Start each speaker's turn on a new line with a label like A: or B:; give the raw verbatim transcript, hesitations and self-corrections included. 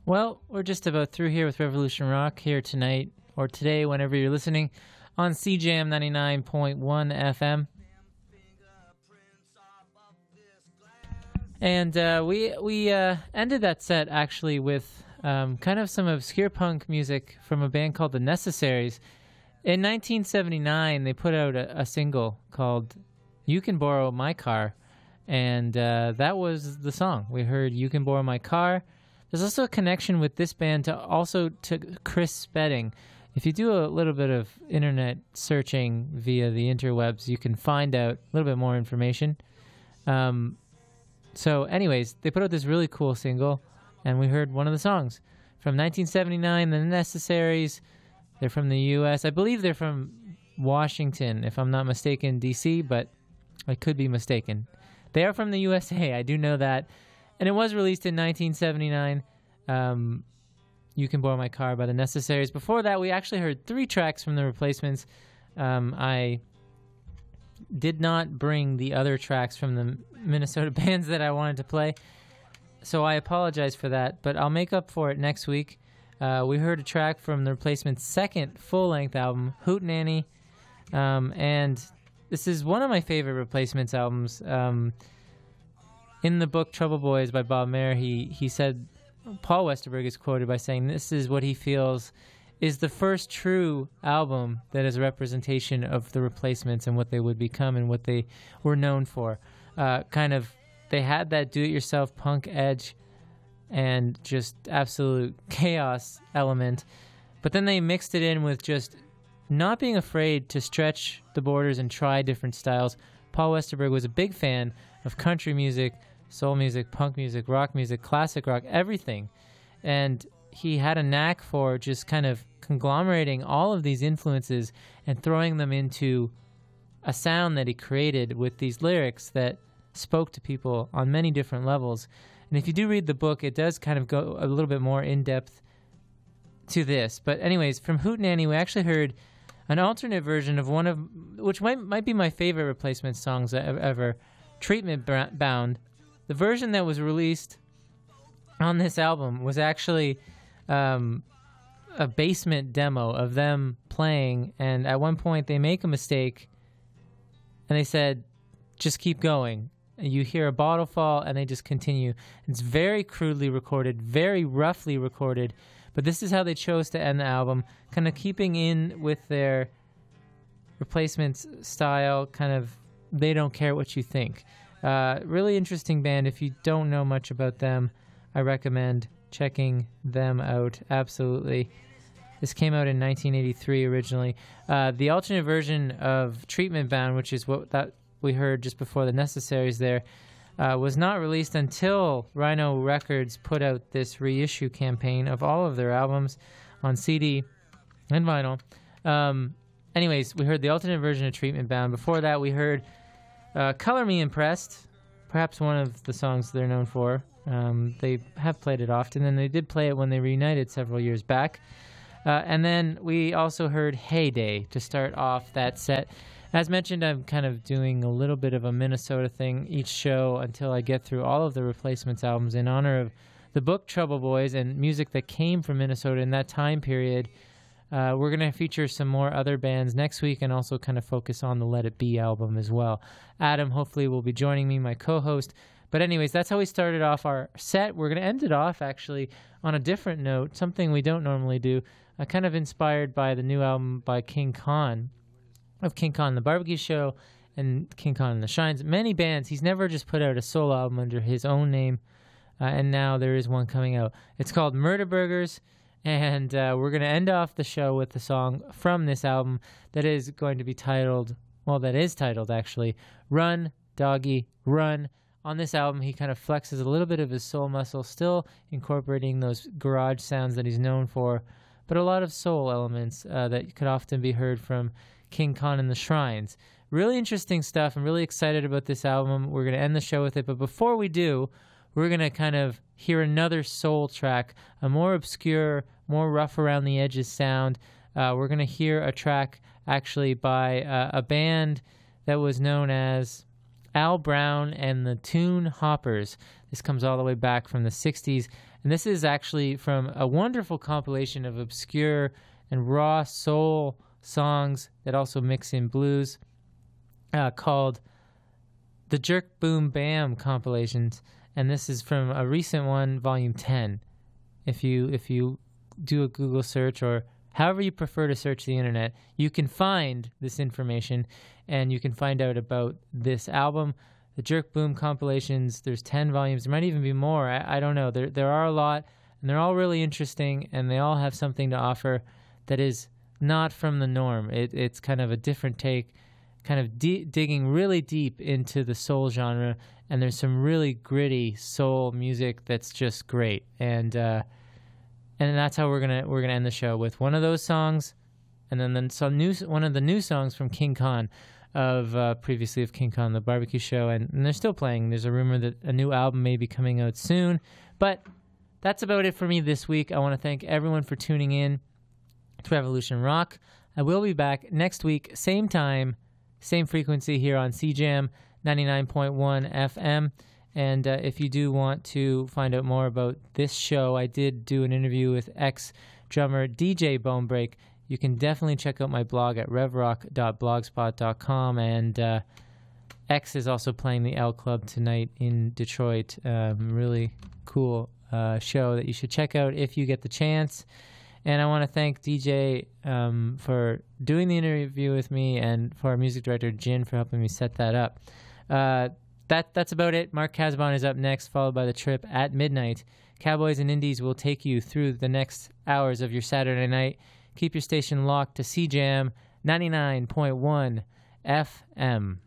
A: Well, we're just about through here with Revolution Rock here tonight, or today, whenever you're listening, on C J M ninety-nine point one F M. And uh, we we uh, ended that set, actually, with um, kind of some obscure punk music from a band called The Necessaries. In nineteen seventy-nine, they put out a, a single called You Can Borrow My Car, and uh, that was the song. We heard You Can Borrow My Car. There's also a connection with this band to also to Chris Spedding. If you do a little bit of internet searching via the interwebs, you can find out a little bit more information. Um, so anyways, they put out this really cool single, and we heard one of the songs. From nineteen seventy-nine, The Necessaries. They're from the U S. I believe they're from Washington, if I'm not mistaken, D C, but I could be mistaken. They are from the U S A, I do know that. And it was released in nineteen seventy-nine. Um, You Can Borrow My Car by The Necessaries. Before that, we actually heard three tracks from The Replacements. Um, I did not bring the other tracks from the Minnesota bands that I wanted to play, so I apologize for that, but I'll make up for it next week. Uh, we heard a track from The Replacements' second full-length album, Hootenanny, um, and this is one of my favorite Replacements albums. Um, in the book Trouble Boys by Bob Mayer, he, he said, Paul Westerberg is quoted by saying, this is what he feels is the first true album that is a representation of the Replacements and what they would become and what they were known for. Uh, kind of, they had that do-it-yourself punk edge and just absolute chaos element, but then they mixed it in with just not being afraid to stretch the borders and try different styles. Paul Westerberg was a big fan of country music, soul music, punk music, rock music, classic rock, everything. And he had a knack for just kind of conglomerating all of these influences and throwing them into a sound that he created with these lyrics that spoke to people on many different levels. And if you do read the book, it does kind of go a little bit more in-depth to this. But anyways, from Hootenanny, we actually heard an alternate version of one of, which might might be my favorite Replacement songs ever, Treatment Bound. The version that was released on this album was actually um, a basement demo of them playing, and at one point they make a mistake, and they said, just keep going. You hear a bottle fall, and they just continue. It's very crudely recorded, very roughly recorded, but this is how they chose to end the album, kind of keeping in with their Replacements style, kind of, they don't care what you think. Uh, really interesting band. If you don't know much about them, I recommend checking them out. Absolutely. This came out in nineteen eighty-three originally. Uh, the alternate version of Treatment Bound, which is what that we heard just before The Necessaries there, uh, was not released until Rhino Records put out this reissue campaign of all of their albums on C D and vinyl. Um, anyways, we heard the alternate version of Treatment Bound. Before that, we heard uh, Color Me Impressed, perhaps one of the songs they're known for. Um, they have played it often, and they did play it when they reunited several years back. Uh, and then we also heard Heyday to start off that set. As mentioned, I'm kind of doing a little bit of a Minnesota thing each show until I get through all of the Replacements albums in honor of the book Trouble Boys and music that came from Minnesota in that time period. Uh, we're going to feature some more other bands next week and also kind of focus on the Let It Be album as well. Adam hopefully will be joining me, my co-host. But anyways, that's how we started off our set. We're going to end it off actually on a different note, something we don't normally do, uh, kind of inspired by the new album by King Khan, of King Khan and the Barbecue Show and King Khan and the Shines. Many bands. He's never just put out a solo album under his own name, uh, and now there is one coming out. It's called Murder Burgers, and uh, we're going to end off the show with the song from this album that is going to be titled, well, that is titled actually, Run, Doggy, Run. On this album, he kind of flexes a little bit of his soul muscle, still incorporating those garage sounds that he's known for, but a lot of soul elements uh, that could often be heard from King Khan and the Shrines. Really interesting stuff. I'm really excited about this album. We're going to end the show with it, but before we do, we're going to kind of hear another soul track, a more obscure, more rough around the edges sound. Uh, we're going to hear a track actually by uh, a band that was known as Al Brown and the Tune Hoppers. This This comes all the way back from the sixties, and this is actually from a wonderful compilation of obscure and raw soul songs that also mix in blues, uh, called the Jerk Boom Bam compilations, and this is from a recent one, volume ten. If you if you do a Google search, or however you prefer to search the internet, you can find this information, and you can find out about this album, the Jerk Boom compilations. There's ten volumes. There might even be more. I, I don't know. There there are a lot, and they're all really interesting, and they all have something to offer that is not from the norm. It, it's kind of a different take, kind of de- digging really deep into the soul genre, and there's some really gritty soul music that's just great. And uh, and that's how we're gonna we're gonna end the show, with one of those songs, and then then some new one of the new songs from King Khan, of uh, previously of King Khan the Barbecue Show, and, and they're still playing. There's a rumor that a new album may be coming out soon, but that's about it for me this week. I want to thank everyone for tuning in to Revolution Rock. I will be back next week, same time, same frequency, here on C J A M ninety-nine point one F M. And uh, if you do want to find out more about this show, I did do an interview with ex-drummer D J Bonebreak. You can definitely check out my blog at revrock dot blogspot dot com. And uh, X is also playing the L Club tonight in Detroit. Um, really cool uh, show that you should check out if you get the chance. And I want to thank D J um, for doing the interview with me, and for our music director, Jin, for helping me set that up. Uh, that That's about it. Mark Casbon is up next, followed by The Trip at midnight. Cowboys and Indies will take you through the next hours of your Saturday night. Keep your station locked to C J A M ninety-nine point one F M.